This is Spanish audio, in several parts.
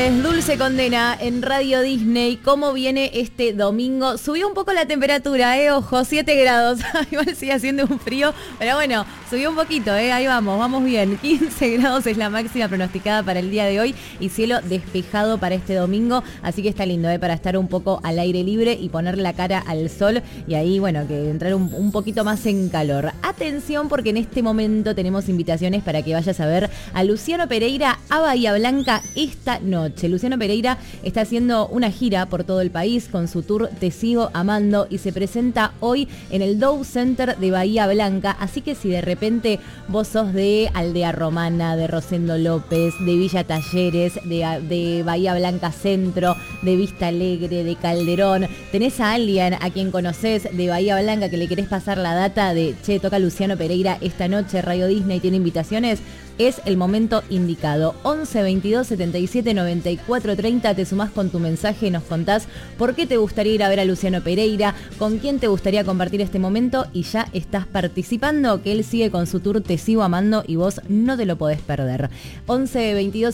noches, Dulce Condena en Radio Disney. ¿Cómo viene este domingo? Subió un poco la temperatura, ojo, 7 grados. Igual sigue haciendo un frío, pero bueno, subió un poquito, ahí vamos bien. 15 grados es la máxima pronosticada para el día de hoy y cielo despejado para este domingo, así que está lindo, para estar un poco al aire libre y poner la cara al sol y ahí, bueno, que entrar un poquito más en calor. Atención, porque en este momento tenemos invitaciones para que vayas a ver a Luciano Pereira a Bahía Blanca esta noche. Luciano Pereira está haciendo una gira por todo el país con su tour Te Sigo Amando y se presenta hoy en el Dow Center de Bahía Blanca, así que si de repente vos sos de Aldea Romana, de Rosendo López, de Villa Talleres, de Bahía Blanca Centro, de Vista Alegre, de Calderón, tenés a alguien a quien conocés de Bahía Blanca que le querés pasar la data de, che, toca Luciano Pereira esta noche, Radio Disney tiene invitaciones, es el momento indicado. 11 22 77 94 30, te sumás con tu mensaje y nos contás por qué te gustaría ir a ver a Luciano Pereira, con quién te gustaría compartir este momento y ya estás participando, que él sigue con su tour Te Sigo Amando y vos no te lo podés perder. 11 22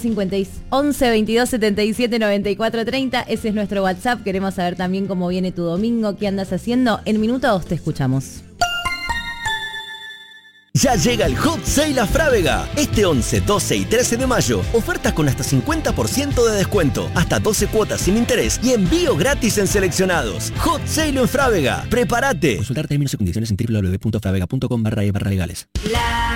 77 94 30, ese es nuestro WhatsApp. Queremos saber también cómo viene tu domingo, qué andas haciendo. En minutos te escuchamos. Ya llega el Hot Sale a Frávega. Este 11, 12 y 13 de mayo. Ofertas con hasta 50% de descuento. Hasta 12 cuotas sin interés y envío gratis en seleccionados. Hot Sale en Frávega. ¡Prepárate! Consultar términos y condiciones en www.fravega.com/legales.